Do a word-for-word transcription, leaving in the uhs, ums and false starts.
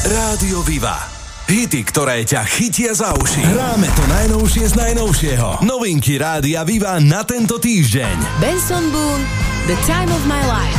Rádio Viva. Hity, ktoré ťa chytia za uši. Hráme to najnovšie z najnovšieho. Novinky Rádia Viva na tento týždeň. Benson Boone, The Time of My Life.